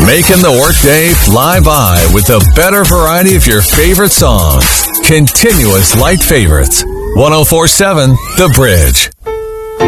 Making the workday fly by with the better variety of your favorite songs. Continuous light favorites. 104.7 The Bridge.